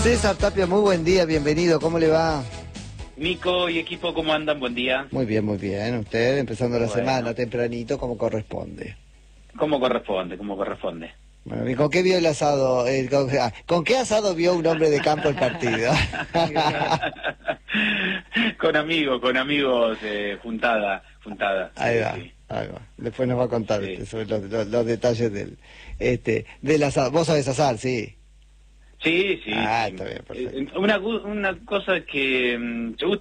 César Tapia, muy buen día, bienvenido, ¿cómo le va? Nico y equipo, ¿cómo andan? Buen día. Muy bien, usted empezando la Bueno. semana tempranito como corresponde. ¿Cómo corresponde? ¿Cómo corresponde? Bueno, ¿y con qué vio el asado? ¿Con qué asado vio un hombre de campo el partido? Con amigos, juntada. Ahí Sí, va, sí. ahí va. Después nos va a contar Sí. sobre los detalles del asado. ¿Vos sabés asar, sí? Sí. Ah, está bien, perfecto. Una cosa que te gusta.